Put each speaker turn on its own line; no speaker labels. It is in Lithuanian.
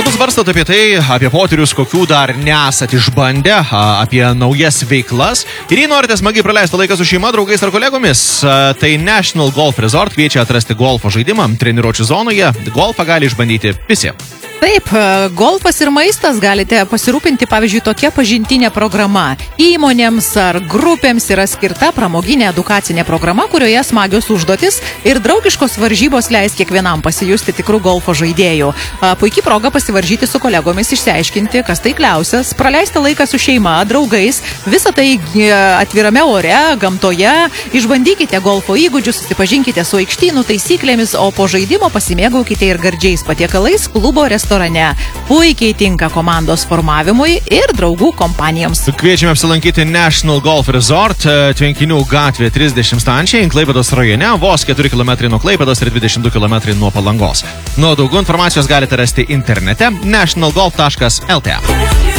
Galbūt svarstot apie tai, apie potyrius, kokių dar nesat išbandę, apie naujas veiklas. Ir jei norite smagiai praleisti laiką su šeima, draugais ar kolegomis, tai National Golf Resort kviečia atrasti golfo žaidimą treniruočių zonoje. Golfą gali išbandyti visi.
Taip, golfas ir maistas galite pasirūpinti, pavyzdžiui, tokia pažintinė programa. Įmonėms ar grupėms yra skirta pramoginė edukacinė programa, kurioje smagios užduotis ir draugiškos varžybos leis kiekvienam pasijusti tikrų golfo žaidėjų. Puikiai proga pasivaržyti su kolegomis, išsiaiškinti, kas taikliausias, praleisti laiką su šeima, draugais, visą tai atvirame ore, gamtoje, išbandykite golfo įgūdžius, susipažinkite su aikštynų taisyklėmis, o po žaidimo pasimėgaukite ir gardžiais patiekalais klubo restorane. Puikiai tinka komandos formavimui ir draugų kompanijoms.
Kviečiame apsilankyti National Golf Resort, Tvenkinių gatvė 30 stančiai, Klaipėdos rajone, vos 4 km nuo Klaipėdos ir 22 km nuo Palangos. Nuo daugiau informacijos galite rasti internete nationalgolf.lt.